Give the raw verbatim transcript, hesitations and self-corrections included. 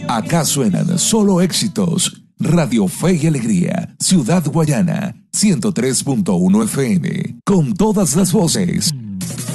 Acá suenan solo éxitos. Radio Fe y Alegría, Ciudad Guayana, ciento tres punto uno F M, con todas las voces.